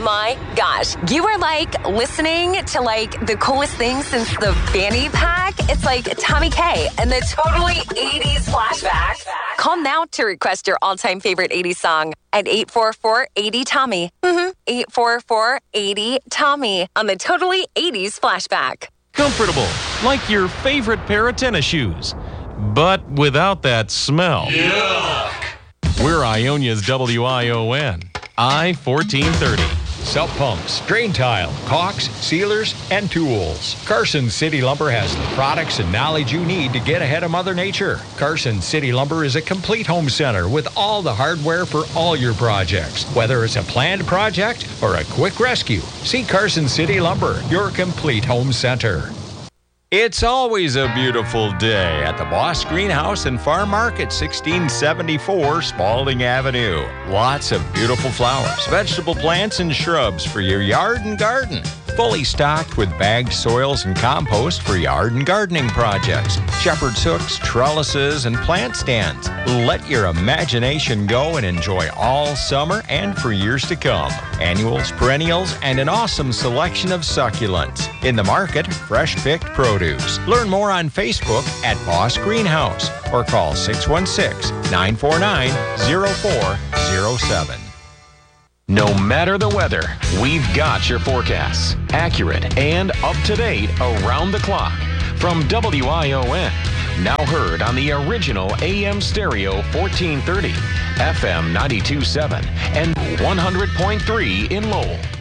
my gosh. You are like listening to like the coolest thing since the fanny pack. It's like Tommy K and the Totally 80s Flashback. Call now to request your all-time favorite 80s song at 844-80-TOMMY. 844-80-TOMMY on the Totally 80s Flashback. Comfortable, like your favorite pair of tennis shoes, but without that smell. Yuck! We're Ionia's WION, I-1430. Sump pumps, drain tile, caulks, sealers, and tools. Carson City Lumber has the products and knowledge you need to get ahead of Mother Nature. Carson City Lumber is a complete home center with all the hardware for all your projects. Whether it's a planned project or a quick rescue, see Carson City Lumber, your complete home center. It's always a beautiful day at the Boss Greenhouse and Farm Market, 1674 Spalding Avenue. Lots of beautiful flowers, vegetable plants, and shrubs for your yard and garden. Fully stocked with bagged soils and compost for yard and gardening projects. Shepherd's hooks, trellises, and plant stands. Let your imagination go and enjoy all summer and for years to come. Annuals, perennials, and an awesome selection of succulents. In the market, fresh-picked produce. Learn more on Facebook at Boss Greenhouse or call 616-949-0407. No matter the weather, we've got your forecasts. Accurate and up-to-date around the clock. From WION. Now heard on the original AM stereo 1430, FM 92.7, and 100.3 in Lowell.